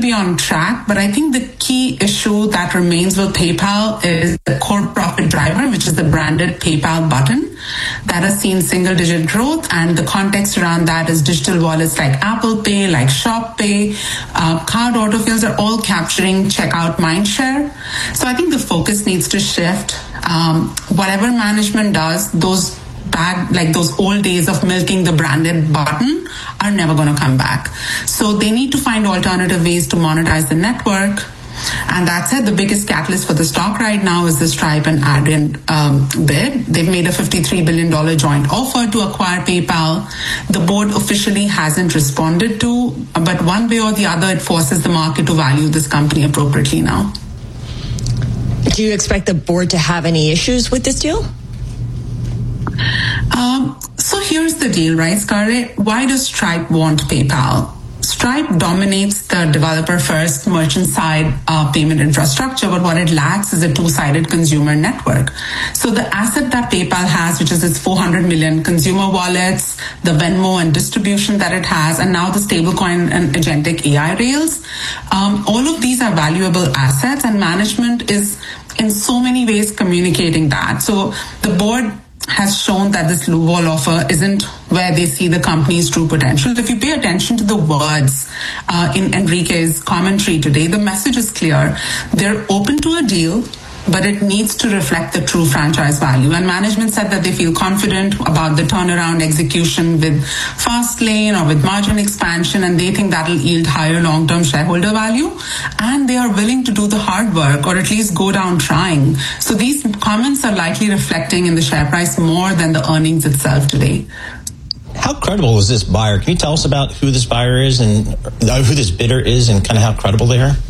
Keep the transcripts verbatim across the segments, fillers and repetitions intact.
be on track, but I think the key issue that remains with PayPal is the core profit driver, which is the branded PayPal button that has seen single-digit growth, and the context around that is digital wallets like Apple Pay, like Shop Pay, uh, card autofills are all capturing checkout mindshare. So I think the focus needs to shift. Um, whatever management does, those bad, like those old days of milking the branded button are never going to come back. So they need to find alternative ways to monetize the network. And that said, the biggest catalyst for the stock right now is the Stripe and Adyen um, bid. They've made a fifty-three billion dollars joint offer to acquire PayPal. The board officially hasn't responded to, but one way or the other, it forces the market to value this company appropriately now. Do you expect the board to have any issues with this deal? Um, so here's the deal, right, Scarlett? Why does Stripe want PayPal? Stripe dominates the developer-first merchant-side uh, payment infrastructure, but what it lacks is a two-sided consumer network. So the asset that PayPal has, which is its four hundred million consumer wallets, the Venmo and distribution that it has, and now the stablecoin and agentic A I rails, um, all of these are valuable assets, and management is in so many ways communicating that. So the board has shown that this lowball offer isn't where they see the company's true potential. If you pay attention to the words uh, in Enrique's commentary today, the message is clear. They're open to a deal, but it needs to reflect the true franchise value. And management said that they feel confident about the turnaround execution with Fastlane or with margin expansion, and they think that'll yield higher long-term shareholder value. And they are willing to do the hard work, or at least go down trying. So these comments are likely reflecting in the share price more than the earnings itself today. How credible is this buyer? Can you tell us about who this buyer is and uh, who this bidder is and kind of how credible they are?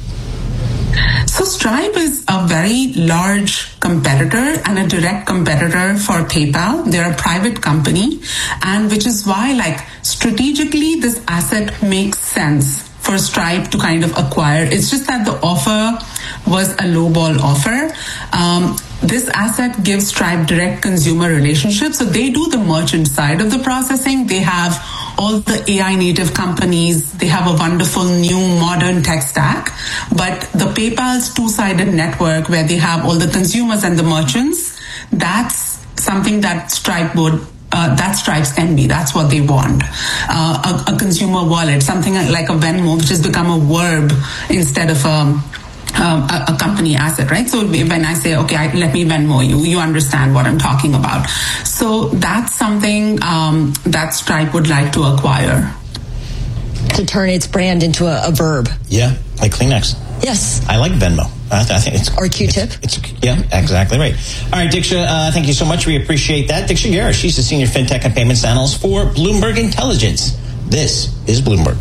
So Stripe is a very large competitor and a direct competitor for PayPal. They're a private company, and which is why, like, strategically, this asset makes sense for Stripe to kind of acquire. It's just that the offer was a lowball offer. Um, this asset gives Stripe direct consumer relationships. So they do the merchant side of the processing. They have all the A I native companies. They have a wonderful new modern tech stack. But the PayPal's two-sided network, where they have all the consumers and the merchants, that's something that Stripe would Uh, that Stripes can be. That's what they want. Uh, a, a consumer wallet, something like a Venmo, which has become a verb instead of a, um, a, a company asset, right? So when I say, okay, I, let me Venmo you, you understand what I'm talking about. So that's something um, that Stripe would like to acquire. To turn its brand into a, a verb. Yeah, like Kleenex. Yes. I like Venmo. I, th- I think it's or Q-tip. It's, it's, yeah, exactly right. All right, Diksha, uh, thank you so much. We appreciate that. Diksha Gera, she's the senior fintech and payments analyst for Bloomberg Intelligence. This is Bloomberg.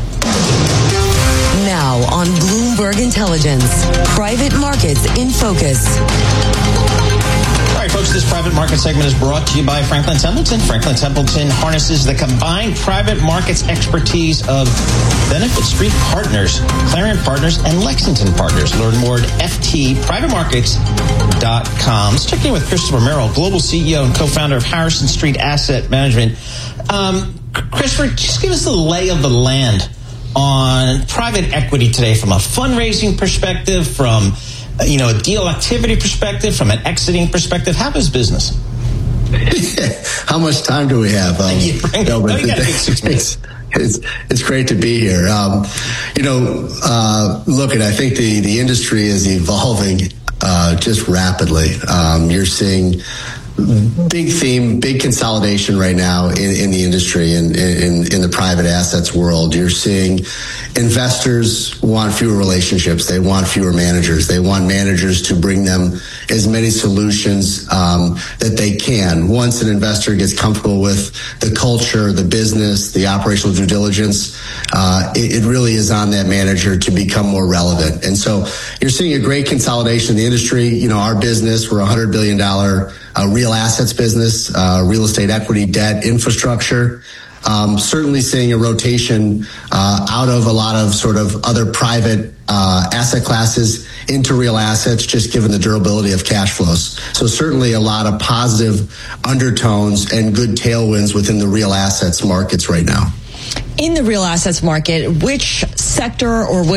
Now on Bloomberg Intelligence, private markets in focus. All right, folks, this private market segment is brought to you by Franklin Templeton. Franklin Templeton harnesses the combined private markets expertise of Benefit Street Partners, Clarion Partners, and Lexington Partners. Learn more at f t private markets dot com. Let's check in with Christopher Merrill, Global C E O and co-founder of Harrison Street Asset Management. Um, Christopher, just give us the lay of the land on private equity today from a fundraising perspective, from you know, a deal activity perspective, from an exiting perspective. How is business? How much time do we have? Um, you bring, no, but no, you got a good six minutes. It's, it's great to be here. Um, you know, uh, look, and I think the, the industry is evolving uh, just rapidly. Um, you're seeing big theme, big consolidation right now in, in the industry and in, in, in the private assets world. You're seeing investors want fewer relationships. They want fewer managers. They want managers to bring them as many solutions um, that they can. Once an investor gets comfortable with the culture, the business, the operational due diligence, uh, it, it really is on that manager to become more relevant. And so you're seeing a great consolidation in the industry. You know, our business, we're a one hundred billion dollars uh, real assets business, uh, real estate equity, debt, infrastructure. Um, certainly seeing a rotation uh, out of a lot of sort of other private uh, asset classes into real assets, just given the durability of cash flows. So certainly a lot of positive undertones and good tailwinds within the real assets markets right now. In the real assets market, which sector or which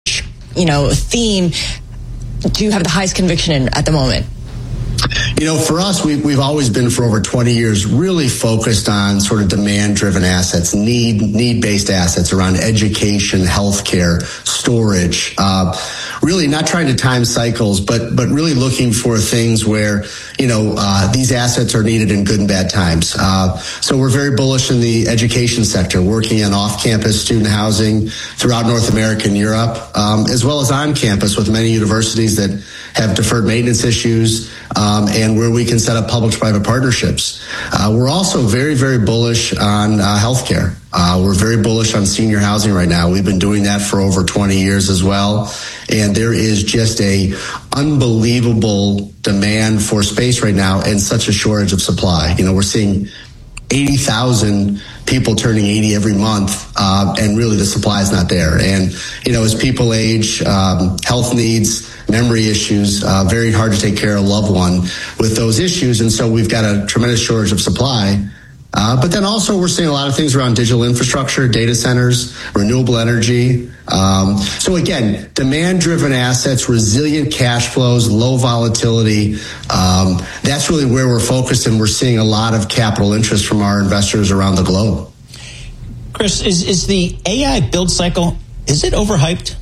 you know, theme do you have the highest conviction in at the moment? You know, for us, we, we've always been for over twenty years really focused on sort of demand-driven assets, need, need-based assets around education, healthcare, storage, uh, really not trying to time cycles, but, but really looking for things where, you know, uh, these assets are needed in good and bad times. Uh, so we're very bullish in the education sector, working on off-campus student housing throughout North America and Europe, um, as well as on-campus with many universities that have deferred maintenance issues, um, and where we can set up public-private partnerships. Uh, we're also very, very bullish on uh, healthcare. Uh, we're very bullish on senior housing right now. We've been doing that for over twenty years as well. And there is just a unbelievable demand for space right now and such a shortage of supply. You know, we're seeing eighty thousand people turning eighty every month, uh, and really the supply is not there. And, you know, as people age, um, health needs, memory issues, uh, very hard to take care of a loved one with those issues. And so we've got a tremendous shortage of supply. Uh, but then also we're seeing a lot of things around digital infrastructure, data centers, renewable energy. Um, so again, demand-driven assets, resilient cash flows, low volatility. Um, that's really where we're focused, and we're seeing a lot of capital interest from our investors around the globe. Chris, is, is the A I build cycle, is it overhyped?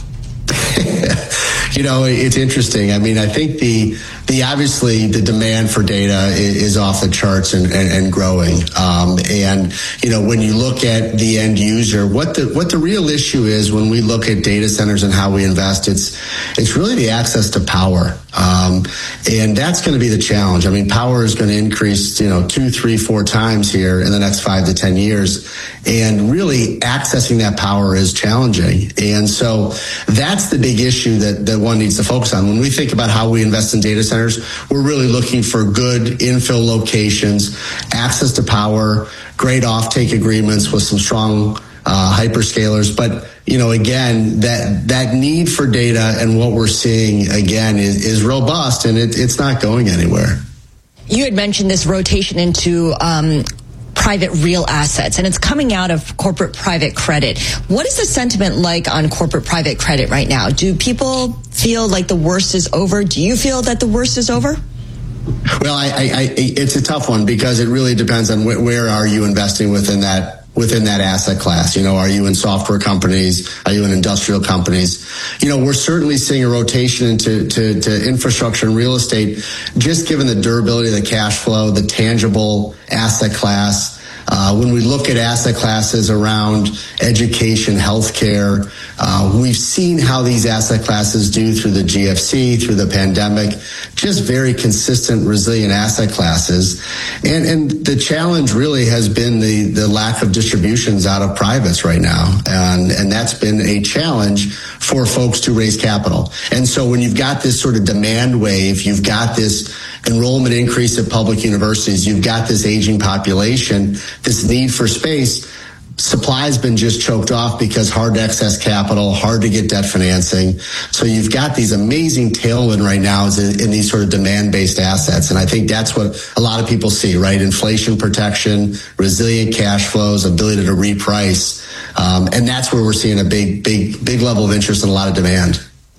You know, it's interesting. I mean, I think the the obviously the demand for data is, is off the charts and, and, and growing. Um, and you know, when you look at the end user, what the what the real issue is when we look at data centers and how we invest, it's it's really the access to power. Um, and that's going to be the challenge. I mean, power is going to increase, you know, two, three, four times here in the next five to ten years. And really accessing that power is challenging. And so that's the big issue that, that one needs to focus on. When we think about how we invest in data centers, we're really looking for good infill locations, access to power, great offtake agreements with some strong uh, hyperscalers. But, you know, again, that that need for data and what we're seeing, again, is, is robust, and it, it's not going anywhere. You had mentioned this rotation into um, private real assets, and it's coming out of corporate private credit. What is the sentiment like on corporate private credit right now? Do people feel like the worst is over? Do you feel that the worst is over? Well, I, I, I, it's a tough one because it really depends on wh- where are you investing within that within that asset class. You know, are you in software companies? Are you in industrial companies? You know, we're certainly seeing a rotation into to, to infrastructure and real estate, just given the durability of the cash flow, the tangible asset class. Uh, when we look at asset classes around education, healthcare, uh, we've seen how these asset classes do through the G F C, through the pandemic, just very consistent, resilient asset classes. And, and the challenge really has been the, the lack of distributions out of privates right now. And, and that's been a challenge for folks to raise capital. And so when you've got this sort of demand wave, you've got this enrollment increase at public universities, you've got this aging population, this need for space, supply has been just choked off because hard to access capital, hard to get debt financing. So you've got these amazing tailwind right now in, in these sort of demand-based assets. And I think that's what a lot of people see, right? Inflation protection, resilient cash flows, ability to reprice. Um, and that's where we're seeing a big, big, big level of interest and a lot of demand.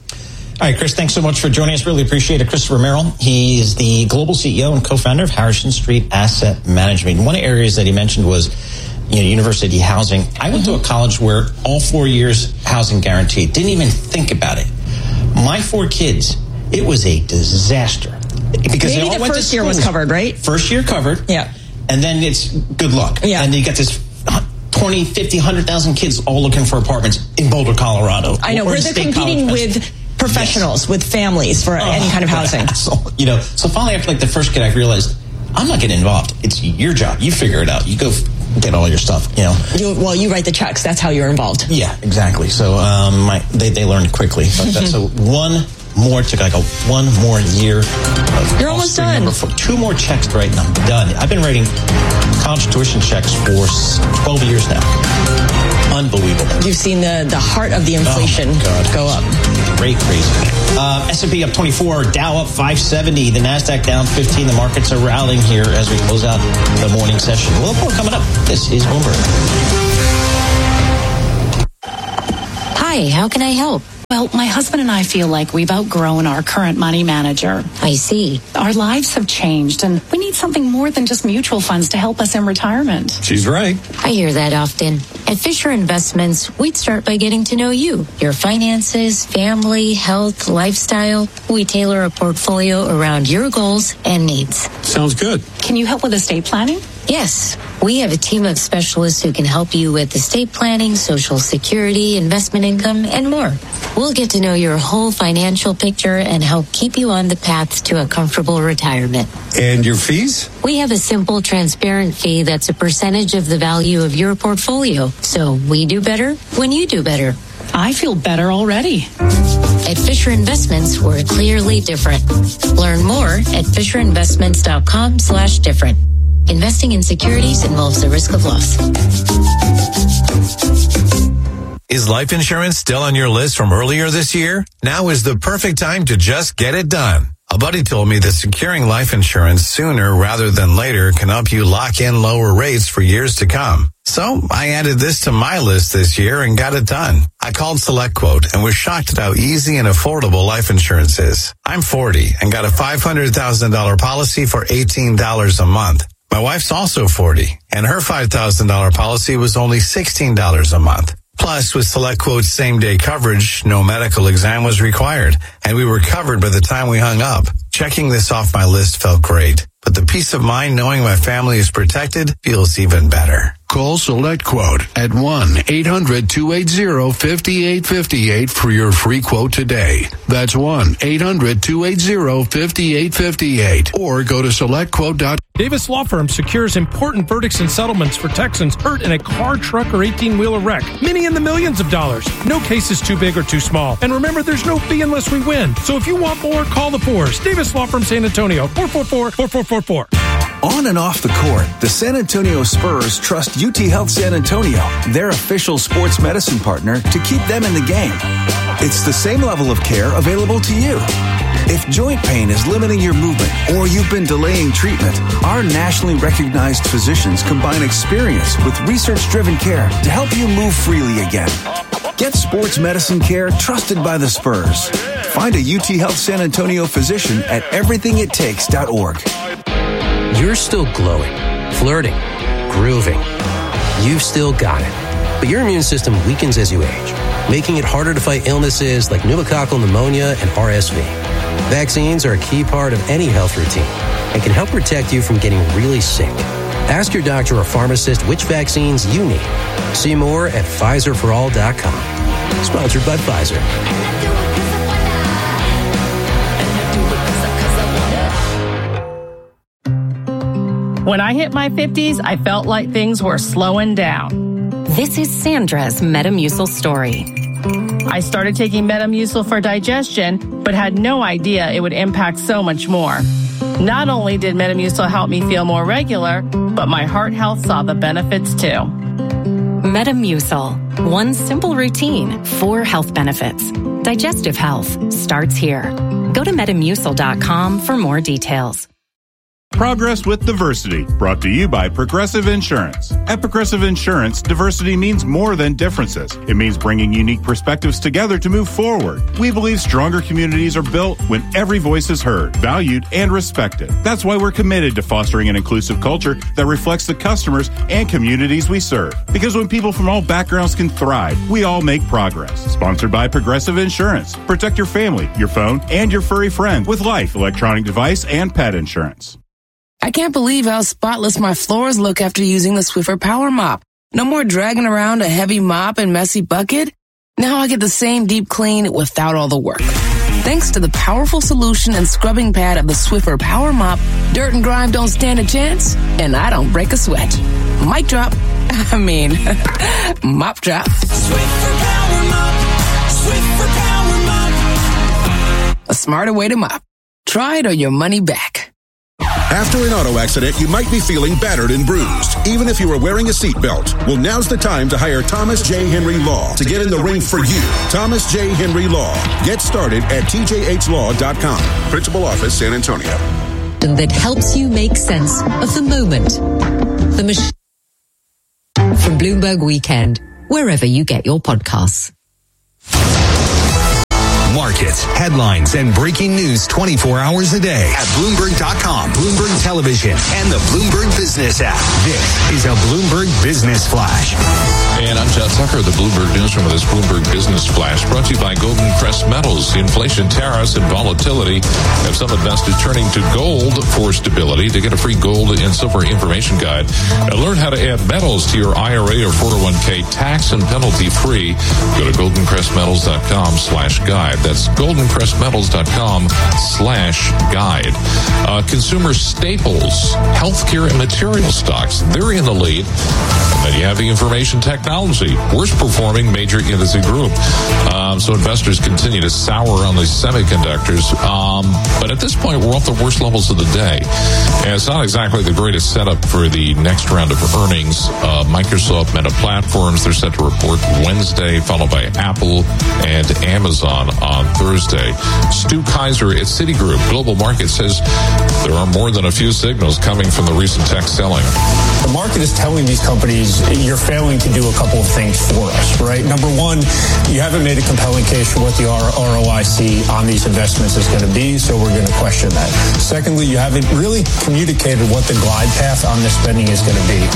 All right, Chris, thanks so much for joining us. Really appreciate it. Christopher Merrill, he is the global C E O and co-founder of Harrison Street Asset Management. One of the areas that he mentioned was, you know, university housing. I went to a college where all four years housing guaranteed. Didn't even think about it. My four kids, it was a disaster. Because Maybe they all the went first to year was covered, right? First year covered. Yeah. And then it's good luck. Yeah. And you got this twenty, fifty, one hundred thousand kids all looking for apartments in Boulder, Colorado. I know, where they're competing with professionals, yes, with families for oh, any kind of housing. You know, so finally after like the first kid, I realized I'm not getting involved. It's your job. You figure it out. You go get all your stuff, you know. You, well, you write the checks. That's how you're involved. Yeah, exactly. So um, my, they, they learned quickly. But that's so one more, took like a one more year. Of you're almost done. Number four. Two more checks to write and I'm done. I've been writing college tuition checks for twelve years now. Unbelievable. You've seen the, the heart of the inflation oh go up. Great, crazy. Uh, S and P up twenty-four, Dow up five seventy, the NASDAQ down fifteen. The markets are rallying here as we close out the morning session. We'll have more coming up. This is Bloomberg. Hi, how can I help? Well, my husband and I feel like we've outgrown our current money manager. I see. Our lives have changed, and we need something more than just mutual funds to help us in retirement. She's right. I hear that often. At Fisher Investments, we'd start by getting to know you, your finances, family, health, lifestyle. We tailor a portfolio around your goals and needs. Sounds good. Can you help with estate planning? Yes, we have a team of specialists who can help you with estate planning, Social Security, investment income, and more. We'll get to know your whole financial picture and help keep you on the path to a comfortable retirement. And your fees? We have a simple, transparent fee that's a percentage of the value of your portfolio. So we do better when you do better. I feel better already. At Fisher Investments, we're clearly different. Learn more at FisherInvestments.com slash different. Investing in securities involves the risk of loss. Is life insurance still on your list from earlier this year? Now is the perfect time to just get it done. A buddy told me that securing life insurance sooner rather than later can help you lock in lower rates for years to come. So I added this to my list this year and got it done. I called SelectQuote and was shocked at how easy and affordable life insurance is. I'm forty and got a five hundred thousand dollars policy for eighteen dollars a month. My wife's also forty, and her five thousand dollars policy was only sixteen dollars a month. Plus, with SelectQuote's same-day coverage, no medical exam was required, and we were covered by the time we hung up. Checking this off my list felt great, but the peace of mind knowing my family is protected feels even better. Call SelectQuote at one eight hundred two eight zero five eight five eight for your free quote today. That's one eight hundred two eight zero five eight five eight, or go to select quote dot com. Davis Law Firm secures important verdicts and settlements for Texans hurt in a car, truck, or eighteen-wheeler wreck. Many in the millions of dollars. No case is too big or too small. And remember, there's no fee unless we win. So if you want more, call the Fours. Davis Law Firm San Antonio, four four four, four four four four. On and off the court, the San Antonio Spurs trust U T Health San Antonio, their official sports medicine partner, to keep them in the game. It's the same level of care available to you. If joint pain is limiting your movement or you've been delaying treatment, our nationally recognized physicians combine experience with research-driven care to help you move freely again. Get sports medicine care trusted by the Spurs. Find a U T Health San Antonio physician at everything it takes dot org. You're still glowing, flirting, grooving. You've still got it. But your immune system weakens as you age, making it harder to fight illnesses like pneumococcal pneumonia and R S V. Vaccines are a key part of any health routine and can help protect you from getting really sick. Ask your doctor or pharmacist which vaccines you need. See more at Pfizer for all dot com. Sponsored by Pfizer. When I hit my fifties, I felt like things were slowing down. This is Sandra's Metamucil story. I started taking Metamucil for digestion, but had no idea it would impact so much more. Not only did Metamucil help me feel more regular, but my heart health saw the benefits too. Metamucil. One simple routine, four health benefits. Digestive health starts here. Go to metamucil dot com for more details. Progress with Diversity, brought to you by Progressive Insurance. At Progressive Insurance, diversity means more than differences. It means bringing unique perspectives together to move forward. We believe stronger communities are built when every voice is heard, valued, and respected. That's why we're committed to fostering an inclusive culture that reflects the customers and communities we serve. Because when people from all backgrounds can thrive, we all make progress. Sponsored by Progressive Insurance. Protect your family, your phone, and your furry friend with Life, electronic device, and pet insurance. I can't believe how spotless my floors look after using the Swiffer Power Mop. No more dragging around a heavy mop and messy bucket. Now I get the same deep clean without all the work. Thanks to the powerful solution and scrubbing pad of the Swiffer Power Mop, dirt and grime don't stand a chance, and I don't break a sweat. Mic drop. I mean, mop drop. Swiffer Power Mop. Swiffer Power Mop. A smarter way to mop. Try it or your money back. After an auto accident, you might be feeling battered and bruised, even if you were wearing a seatbelt. Well, now's the time to hire Thomas J. Henry Law to get in the ring for you. Thomas J. Henry Law. Get started at T J H law dot com. Principal Office, San Antonio. That helps you make sense of the moment. The mach- From Bloomberg Weekend, wherever you get your podcasts. markets, headlines, and breaking news twenty-four hours a day at Bloomberg dot com, Bloomberg Television, and the Bloomberg Business app. This is a Bloomberg Business Flash. And I'm John Tucker, the Bloomberg Newsroom with this Bloomberg Business Flash, brought to you by Golden Crest Metals. Inflation, tariffs, and volatility have some investors turning to gold for stability. To get a free gold and silver information guide and learn how to add metals to your I R A or four oh one k tax and penalty free, go to golden crest metals dot com slash guide. That's golden crest metals dot com slash guide. Uh, consumer staples, healthcare, and material stocks, they're in the lead. And then you have the information technology, worst performing major industry group. Um, so investors continue to sour on the semiconductors. Um, but at this point, we're off the worst levels of the day. And it's not exactly the greatest setup for the next round of earnings. Uh, Microsoft, Meta Platforms, they're set to report Wednesday, followed by Apple and Amazon on Thursday. Stu Kaiser at Citigroup Global Markets says there are more than a few signals coming from the recent tech selling. The market is telling these companies you're failing to do a couple of things for us, right? Number one, you haven't made a compelling case for what the R O I C on these investments is going to be, so we're going to question that. Secondly, you haven't really communicated what the glide path on this spending is going to be.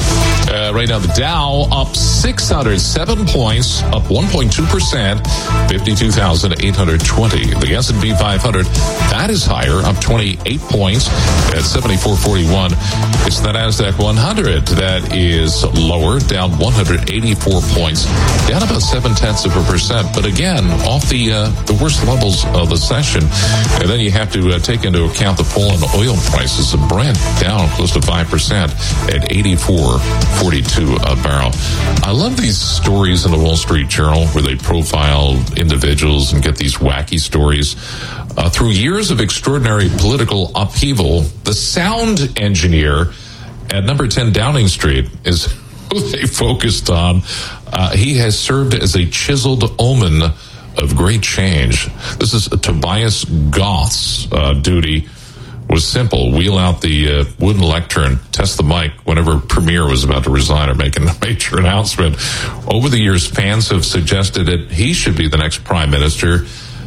Uh, right now, the Dow up six hundred seven points, up one point two percent, fifty-two thousand eight hundred twenty. The S and P five hundred, that is higher, up twenty-eight points at seventy-four forty-one. It's the NASDAQ one hundred that is lower, down one hundred eighty-four points, down about seven tenths of a percent. But again, off the uh, the worst levels of the session. And then you have to uh, take into account the fall in oil prices. Of Brent down close to five percent at eighty-four forty-two a barrel. I love these stories in the Wall Street Journal where they profile individuals and get these wacky stories. Uh, through years of extraordinary political upheaval, the sound engineer at number ten Downing Street is who they focused on. Uh, he has served as a chiseled omen of great change. This is Tobias Goth's uh, duty was simple. Wheel out the uh, wooden lectern, test the mic whenever Premier was about to resign or make a major announcement. Over the years, fans have suggested that he should be the next prime minister.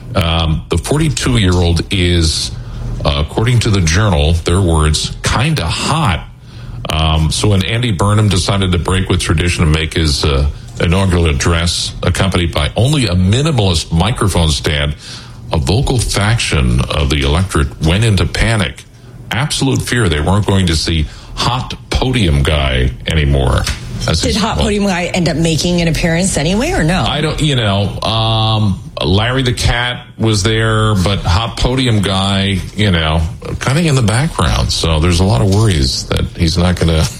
Um, the forty-two-year-old is, uh, according to the Journal, their words, kind of hot. Um, so when Andy Burnham decided to break with tradition and make his uh, inaugural address, accompanied by only a minimalist microphone stand, a vocal faction of the electorate went into panic. Absolute fear they weren't going to see hot podium guy anymore. That's Did hot podium guy end up making an appearance anyway, or no? I don't, you know, um, Larry the Cat was there, but hot podium guy, you know, kind of in the background. So there's a lot of worries that he's not going to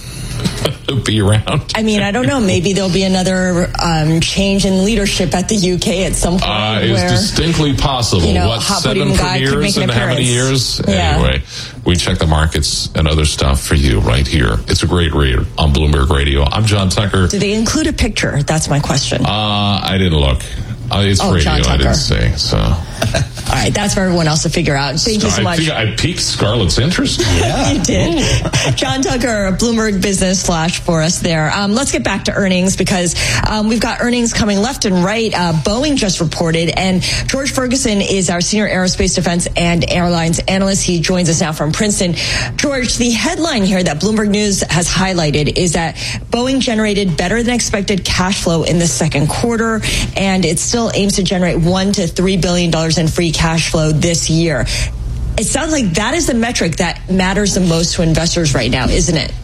be around. I mean, I don't know. Maybe there'll be another um, change in leadership at the U K at some point. Uh, it's where, distinctly possible. You know, what, hot seven premieres in how many years? Yeah. Anyway, we check the markets and other stuff for you right here. It's a great read on Bloomberg Radio. I'm John Tucker. Do they include a picture? That's my question. Uh, I didn't look. Uh, it's oh, radio. John Tucker. I didn't say, so... All right, that's for everyone else to figure out. Thank so you so I much. Think I piqued Scarlett's interest. Yeah, you did. John Tucker, Bloomberg Business Flash for us there. Um, let's get back to earnings because um, we've got earnings coming left and right. Uh, Boeing just reported, and George Ferguson is our senior aerospace defense and airlines analyst. He joins us now from Princeton. George, the headline here that Bloomberg News has highlighted is that Boeing generated better than expected cash flow in the second quarter, and it still aims to generate one to three billion dollars in free cash flow this year. It sounds like that is the metric that matters the most to investors right now, isn't it?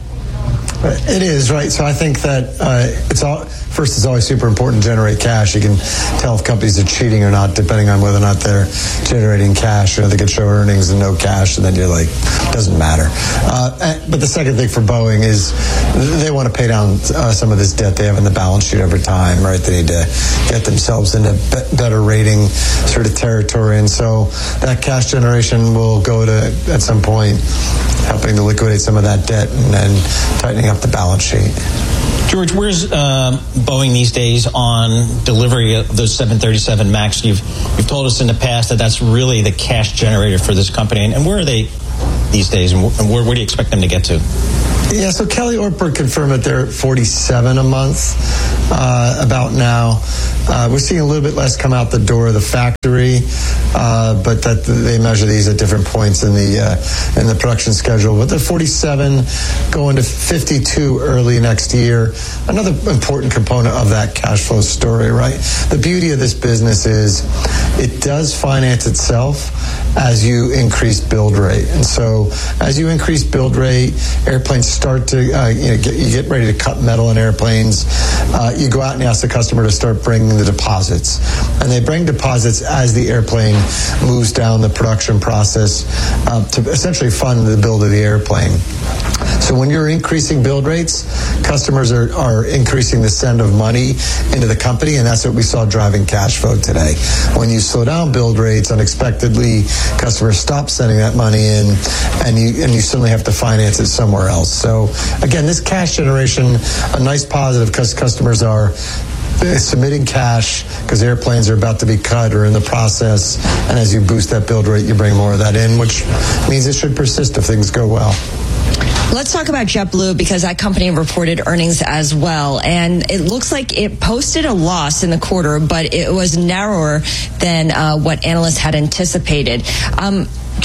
It is, right? So I think that uh, it's all, first, it's always super important to generate cash. You can tell if companies are cheating or not, depending on whether or not they're generating cash. You know, they could show earnings and no cash, and then you're like, doesn't matter. Uh, but the second thing for Boeing is they want to pay down uh, some of this debt they have in the balance sheet over time, right? They need to get themselves into be- better rating sort of territory. And so that cash generation will go to, at some point, helping to liquidate some of that debt and then tightening up the balance sheet. George, where's uh, Boeing these days on delivery of those seven thirty-seven MAX? You've you've told us in the past that that's really the cash generator for this company. And, and where are they these days, and where, where do you expect them to get to? Yeah, so Kelly Ortberg confirmed that they're at forty-seven a month. uh, about now. Uh, we're seeing a little bit less come out the door of the factory, uh, but that they measure these at different points in the uh, in the production schedule. But they're forty-seven, going to fifty-two early next year. Another important component of that cash flow story, right? The beauty of this business is it does finance itself as you increase build rate. And so as you increase build rate, airplanes start to, uh, you know, get, you get ready to cut metal in airplanes. Uh, you go out and you ask the customer to start bringing the deposits. And they bring deposits as the airplane moves down the production process uh, to essentially fund the build of the airplane. So when you're increasing build rates, customers are, are increasing the send of money into the company, and that's what we saw driving cash flow today. When you slow down build rates unexpectedly, customers stop sending that money in, and you and you suddenly have to finance it somewhere else. So again, this cash generation, a nice positive because customers are submitting cash because airplanes are about to be cut or in the process, and as you boost that build rate, you bring more of that in, which means it should persist if things go well. Let's talk about JetBlue because that company reported earnings as well. And it looks like it posted a loss in the quarter, but it was narrower than uh, what analysts had anticipated. Um,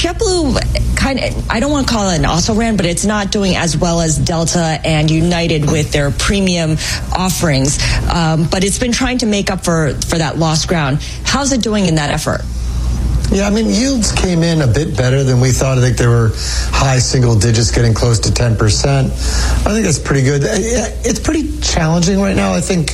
JetBlue kind of, I don't want to call it an also-ran, but it's not doing as well as Delta and United with their premium offerings. Um, but it's been trying to make up for, for that lost ground. How's it doing in that effort? Yeah, I mean, yields came in a bit better than we thought. I think they were high single digits, getting close to ten percent. I think that's pretty good. It's pretty challenging right now. I think,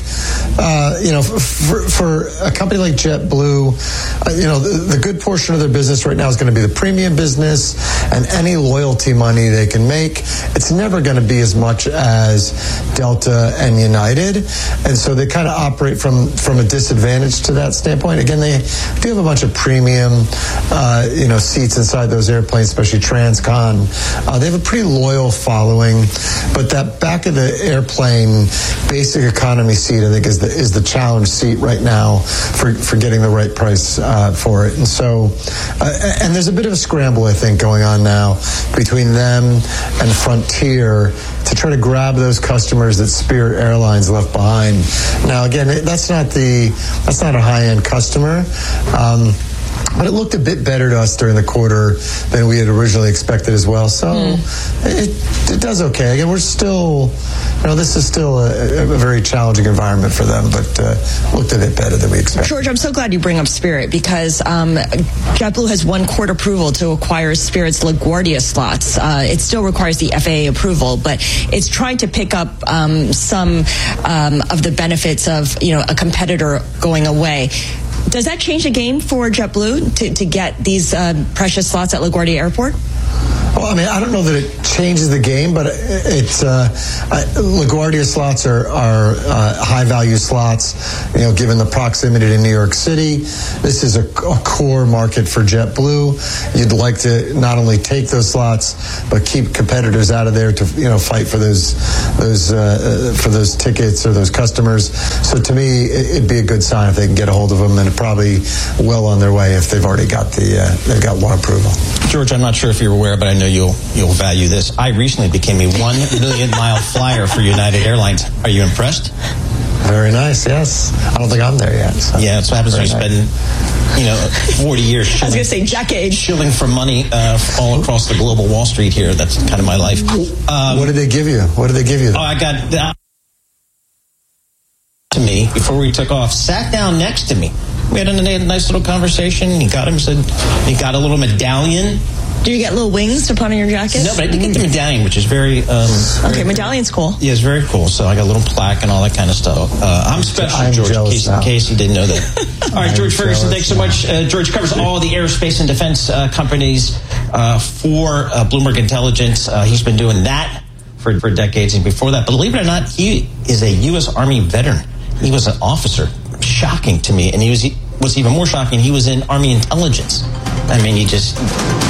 uh, you know, for, for a company like JetBlue, uh, you know, the, the good portion of their business right now is going to be the premium business and any loyalty money they can make. It's never going to be as much as Delta and United. And so they kind of operate from, from a disadvantage to that standpoint. Again, they do have a bunch of premium Uh, you know, seats inside those airplanes, especially Transcon. Uh, they have a pretty loyal following, but that back of the airplane basic economy seat, I think, is the is the challenge seat right now for, for getting the right price uh, for it. And so, uh, and there's a bit of a scramble, I think, going on now between them and Frontier to try to grab those customers that Spirit Airlines left behind. Now, again, that's not the that's not a high-end customer. Um, But it looked a bit better to us during the quarter than we had originally expected as well. So mm. it, it does okay. Again, we're still, you know, this is still a, a very challenging environment for them, but uh, looked a bit better than we expected. George, I'm so glad you bring up Spirit because um, JetBlue has won court approval to acquire Spirit's LaGuardia slots. Uh, it still requires the F A A approval, but it's trying to pick up um, some um, of the benefits of, you know, a competitor going away. Does that change the game for JetBlue to, to get these uh, precious slots at LaGuardia Airport? Well, I mean, I don't know that it changes the game, but it's uh, LaGuardia slots are, are uh, high-value slots, you know, given the proximity to New York City. This is a, a core market for JetBlue. You'd like to not only take those slots, but keep competitors out of there to, you know, fight for those those uh, for those tickets or those customers. So to me, it'd be a good sign if they can get a hold of them, and probably well on their way if they've already got the uh, they've got one approval. George, I'm not sure if you're aware, but I know you'll you'll value this. I recently became a one million mile flyer for United Airlines. Are you impressed? Very nice. Yes, I don't think I'm there yet. So. Yeah, that's what happens when you spend, you know, forty years. Shilling, I was going to say decades. Shilling for money uh, all across the global Wall Street here. That's kind of my life. Um, what did they give you? What did they give you? Oh, I got uh, to me before we took off. Sat down next to me. We had a nice little conversation. He got him said he got a little medallion. Do you get little wings to put on your jacket? No, but I did get the medallion, which is very... Um, okay, very, medallion's cool. Yeah, it's very cool. So I got a little plaque and all that kind of stuff. Uh, I'm special, I'm George, in case, in case you didn't know that. All right, George Ferguson, thanks so much. Uh, George covers all the aerospace and defense uh, companies uh, for uh, Bloomberg Intelligence. Uh, he's been doing that for, for decades and before that. But believe it or not, he is a U S Army veteran. He was an officer. Shocking to me. And he was... What's even more shocking, he was in Army intelligence. I mean, he just...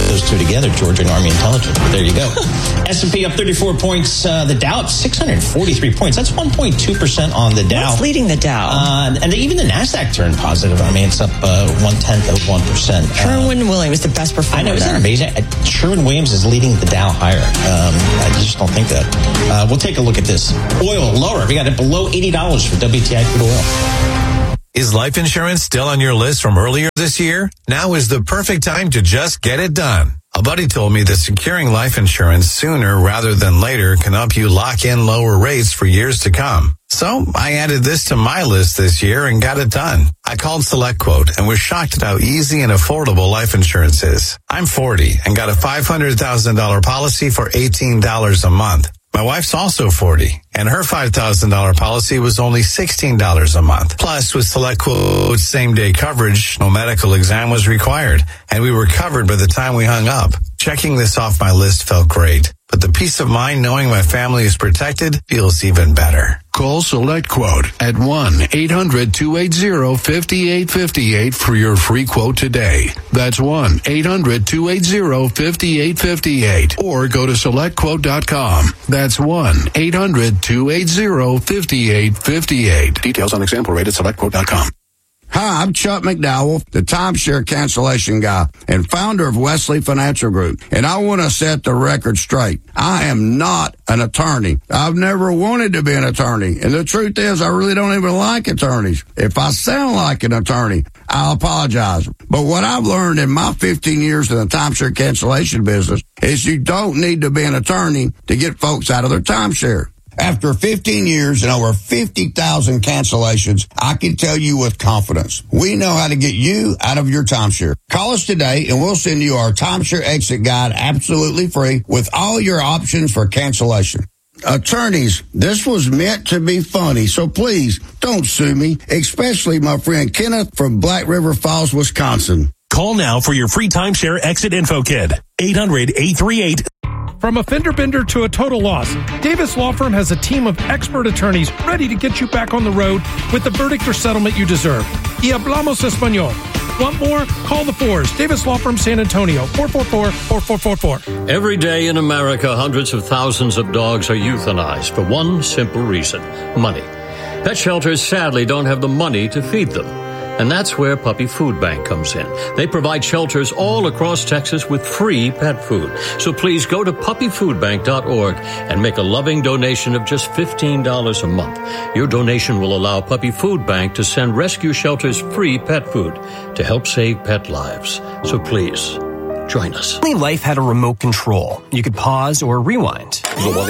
those two together, Georgia and Army Intelligence. There you go. S and P up thirty-four points. Uh, the Dow up six hundred forty-three points. That's one point two percent on the Dow. What's leading the Dow? Uh, and even the NASDAQ turned positive. I mean, it's up uh, one-tenth of one percent. Sherwin-Williams, the best performer. I know, isn't there. it amazing? Sherwin-Williams is leading the Dow higher. Um, I just don't think that. Uh, we'll take a look at this. Oil lower. We got it below eighty dollars for W T I crude oil. Is life insurance still on your list from earlier this year? Now is the perfect time to just get it done. A buddy told me that securing life insurance sooner rather than later can help you lock in lower rates for years to come. So I added this to my list this year and got it done. I called SelectQuote and was shocked at how easy and affordable life insurance is. I'm forty and got a five hundred thousand dollars policy for eighteen dollars a month. My wife's also forty, and her five thousand dollars policy was only sixteen dollars a month. Plus, with SelectQuote's same-day coverage, no medical exam was required, and we were covered by the time we hung up. Checking this off my list felt great, but the peace of mind knowing my family is protected feels even better. Call SelectQuote at one eight hundred two eight zero five eight five eight for your free quote today. That's one eight hundred two eight zero five eight five eight. Or go to select quote dot com. That's one eight hundred two eight zero five eight five eight. Details on example rate at select quote dot com. Hi, I'm Chuck McDowell, the timeshare cancellation guy and founder of Wesley Financial Group. And I want to set the record straight. I am not an attorney. I've never wanted to be an attorney. And the truth is, I really don't even like attorneys. If I sound like an attorney, I'll apologize. But what I've learned in my fifteen years in the timeshare cancellation business is you don't need to be an attorney to get folks out of their timeshare. After fifteen years and over fifty thousand cancellations, I can tell you with confidence, we know how to get you out of your timeshare. Call us today and we'll send you our timeshare exit guide absolutely free with all your options for cancellation. Attorneys, this was meant to be funny, so please don't sue me, especially my friend Kenneth from Black River Falls, Wisconsin. Call now for your free timeshare exit info kit. eight hundred eight three eight. From a fender bender to a total loss, Davis Law Firm has a team of expert attorneys ready to get you back on the road with the verdict or settlement you deserve. Y hablamos español. Want more? Call the Fours. Davis Law Firm San Antonio, four four four, four four four four. Every day in America, hundreds of thousands of dogs are euthanized for one simple reason: money. Pet shelters sadly don't have the money to feed them. And that's where Puppy Food Bank comes in. They provide shelters all across Texas with free pet food. So please go to puppy food bank dot org and make a loving donation of just fifteen dollars a month. Your donation will allow Puppy Food Bank to send rescue shelters free pet food to help save pet lives. So please, join us. Only life had a remote control. You could pause or rewind.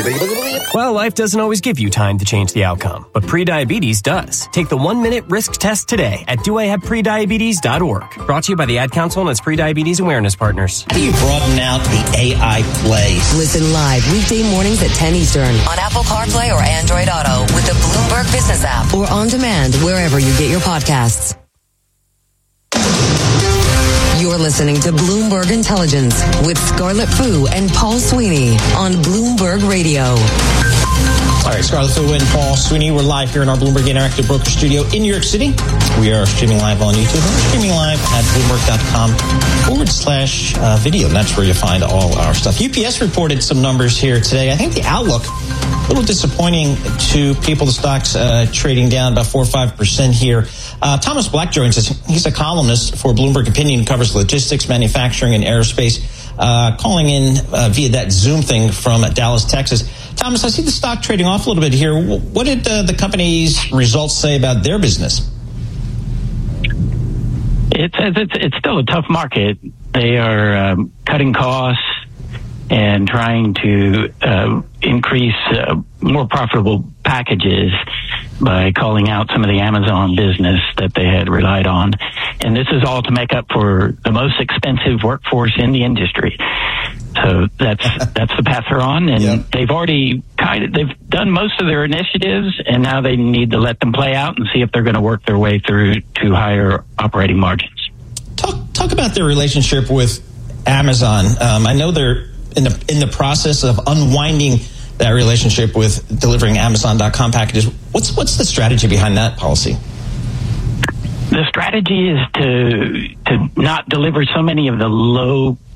Well, life doesn't always give you time to change the outcome, but prediabetes does. Take the one-minute risk test today at do I have prediabetes dot org. Brought to you by the Ad Council and its prediabetes awareness partners. How do you broaden out the A I play? Listen live weekday mornings at ten Eastern on Apple CarPlay or Android Auto with the Bloomberg Business app or on demand wherever you get your podcasts. You're listening to Bloomberg Intelligence with Scarlett Fu and Paul Sweeney on Bloomberg Radio. All right, Scarlett Fu and Paul Sweeney. We're live here in our Bloomberg Interactive Broker Studio in New York City. We are streaming live on YouTube. We're streaming live at Bloomberg.com forward slash uh, video. And that's where you find all our stuff. U P S reported some numbers here today. I think the outlook, a little disappointing to people. The stock's uh, trading down about four or five percent here. Uh, Thomas Black joins us. He's a columnist for Bloomberg Opinion, covers logistics, manufacturing, and aerospace, uh, calling in uh, via that Zoom thing from Dallas, Texas. Thomas, I see the stock trading off a little bit here. What did uh, the company's results say about their business? It's it's it's still a tough market. They are um, cutting costs and trying to uh, increase uh, more profitable packages by calling out some of the Amazon business that they had relied on. And this is all to make up for the most expensive workforce in the industry. So that's that's the path they're on, and yep. they've already kind of they've done most of their initiatives, and now they need to let them play out and see if they're going to work their way through to higher operating margins. Talk talk about their relationship with Amazon. Um, I know they're in the in the process of unwinding that relationship with delivering Amazon dot com packages. What's what's the strategy behind that policy? The strategy is to to not deliver so many of the low